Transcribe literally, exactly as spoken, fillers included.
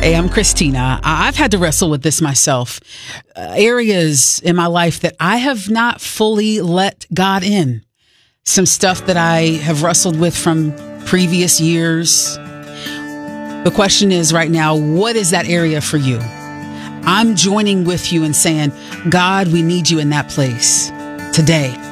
Hey, I'm Christina. I- I've had to wrestle with this myself. Uh, areas in my life that I have not fully let God in. Some stuff that I have wrestled with from previous years. The question is right now, what is that area for you? I'm joining with you and saying, God, we need you in that place today.